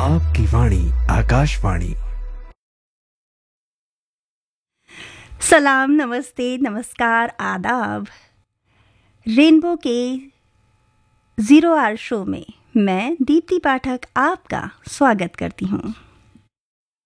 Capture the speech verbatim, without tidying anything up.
आपकी वाणी आकाशवाणी। सलाम, नमस्ते, नमस्कार, आदाब। रेनबो के ज़ीरो आवर शो में मैं दीप्ति पाठक आपका स्वागत करती हूँ।